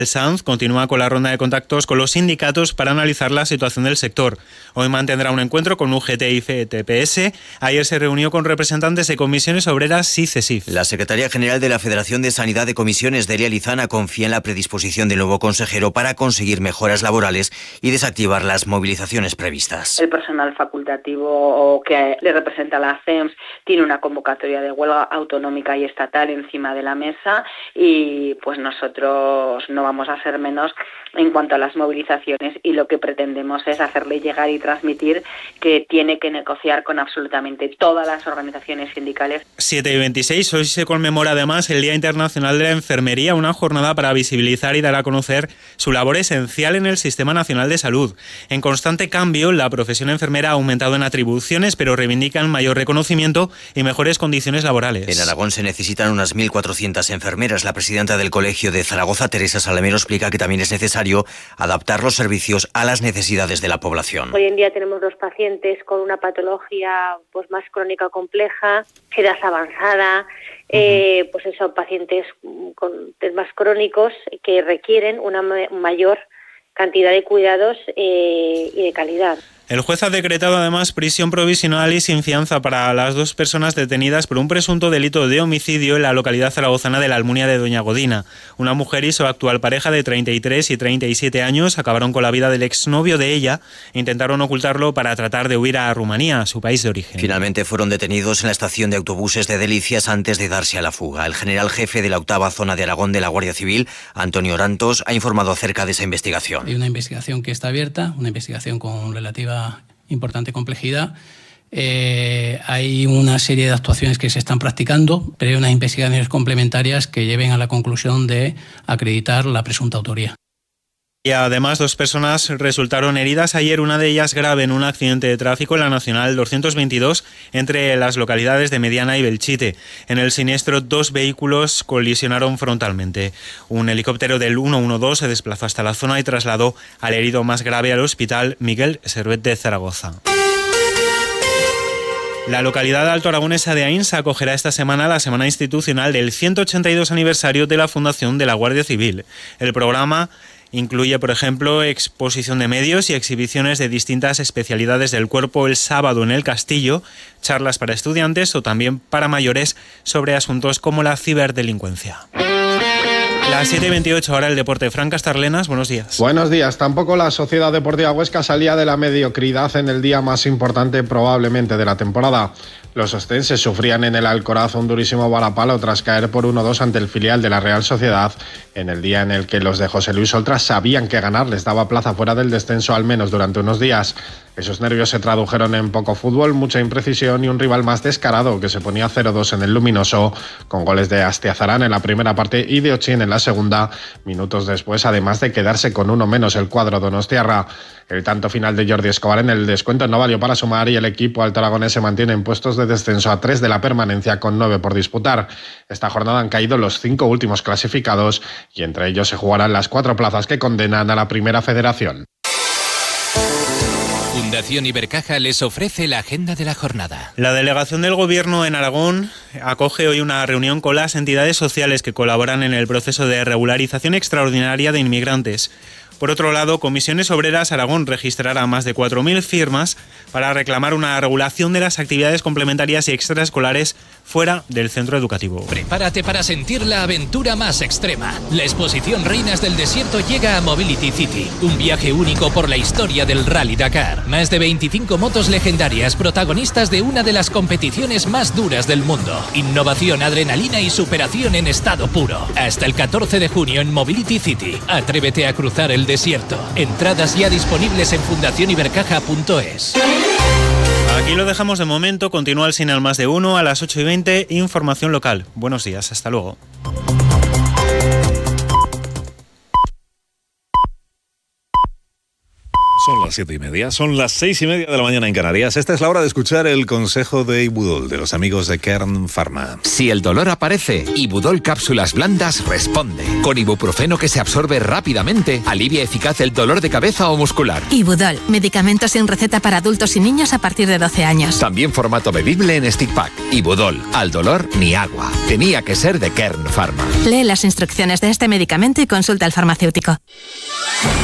El SANZ continúa con la ronda de contactos con los sindicatos para analizar la situación del sector. Hoy mantendrá un encuentro con UGT y FTPS. Ayer se reunió con representantes de comisiones obreras y CESIF. La secretaria general de la Federación de Sanidad de Comisiones, Delia Lizana, confía en la predisposición del nuevo consejero para conseguir mejoras laborales y desactivar las movilizaciones previstas. El personal facultativo que le representa a la CEMS tiene una convocatoria de huelga autonómica y estatal encima de la mesa y pues nosotros no vamos a ser menos en cuanto a las movilizaciones y lo que pretendemos es hacerle llegar y transmitir que tiene que negociar con absolutamente todas las organizaciones sindicales. 7/26, hoy se conmemora además el Día Internacional de la Enfermería, una jornada para visibilizar y dar a conocer su labor esencial en el Sistema Nacional de Salud. En constante cambio, la profesión enfermera ha aumentado en atribuciones, pero reivindican mayor reconocimiento y mejores condiciones laborales. En Aragón se necesitan unas 1.400 enfermeras. La presidenta del Colegio de Zaragoza, Teresa Salamero, explica que también es necesario adaptar los servicios a las necesidades de la población. Hoy en día tenemos los pacientes con una patología pues más crónica compleja, edad avanzada, pues eso, pacientes con temas crónicos que requieren una mayor cantidad de cuidados y de calidad. El juez ha decretado además prisión provisional y sin fianza para las dos personas detenidas por un presunto delito de homicidio en la localidad zaragozana de la Almunia de Doña Godina. Una mujer y su actual pareja de 33 y 37 años acabaron con la vida del exnovio de ella e intentaron ocultarlo para tratar de huir a Rumanía, su país de origen. Finalmente fueron detenidos en la estación de autobuses de Delicias antes de darse a la fuga. El general jefe de la 8ª Zona de Aragón de la Guardia Civil, Antonio Orantos, ha informado acerca de esa investigación. Hay una investigación que está abierta, una investigación con relativa importante complejidad. Hay una serie de actuaciones que se están practicando, pero hay unas investigaciones complementarias que lleven a la conclusión de acreditar la presunta autoría. Y además 2 personas resultaron heridas ayer, una de ellas grave en un accidente de tráfico en la Nacional 222 entre las localidades de Mediana y Belchite. En el siniestro 2 vehículos colisionaron frontalmente. Un helicóptero del 112 se desplazó hasta la zona y trasladó al herido más grave al hospital Miguel Servet de Zaragoza. La localidad de Alto Aragonesa de Aíns acogerá esta semana la Semana Institucional del 182 aniversario de la Fundación de la Guardia Civil. El programa incluye, por ejemplo, exposición de medios y exhibiciones de distintas especialidades del cuerpo el sábado en el Castillo, charlas para estudiantes o también para mayores sobre asuntos como la ciberdelincuencia. Las 7:28, ahora el deporte. Fran Castarlenas, buenos días. Buenos días. Tampoco la Sociedad Deportiva Huesca salía de la mediocridad en el día más importante probablemente de la temporada. Los ostenses sufrían en el Alcoraz un durísimo varapalo tras caer por 1-2 ante el filial de la Real Sociedad, en el día en el que los de José Luis Oltra sabían que ganar les daba plaza fuera del descenso al menos durante unos días. Esos nervios se tradujeron en poco fútbol, mucha imprecisión y un rival más descarado que se ponía 0-2 en el Luminoso, con goles de Astiazarán en la primera parte y de Ochín en la segunda, minutos después, además de quedarse con uno menos el cuadro donostiarra. El tanto final de Jordi Escobar en el descuento no valió para sumar y el equipo altaragonés se mantiene en puestos de descenso a 3 de la permanencia con 9 por disputar. Esta jornada han caído los 5 últimos clasificados y entre ellos se jugarán las 4 plazas que condenan a la Primera Federación. Fundación Ibercaja les ofrece la agenda de la jornada. La delegación del Gobierno en Aragón acoge hoy una reunión con las entidades sociales que colaboran en el proceso de regularización extraordinaria de inmigrantes. Por otro lado, Comisiones Obreras Aragón registrará más de 4.000 firmas para reclamar una regulación de las actividades complementarias y extraescolares fuera del centro educativo. Prepárate para sentir la aventura más extrema. La exposición Reinas del Desierto llega a Mobility City, un viaje único por la historia del Rally Dakar. Más de 25 motos legendarias, protagonistas de una de las competiciones más duras del mundo. Innovación, adrenalina y superación en estado puro. Hasta el 14 de junio en Mobility City. Atrévete a cruzar el desierto. Entradas ya disponibles en fundacionibercaja.es. Aquí lo dejamos de momento. Continúa el Cine al Más de Uno a las 8:20. Información local. Buenos días. Hasta luego. Son las 7:30, son las 6:30 de la mañana en Canarias. Esta es la hora de escuchar el consejo de Ibudol, de los amigos de Kern Pharma. Si el dolor aparece, Ibudol Cápsulas Blandas responde. Con ibuprofeno que se absorbe rápidamente, alivia eficaz el dolor de cabeza o muscular. Ibudol, medicamento sin receta para adultos y niños a partir de 12 años. También formato bebible en stick pack. Ibudol, al dolor ni agua. Tenía que ser de Kern Pharma. Lee las instrucciones de este medicamento y consulta al farmacéutico.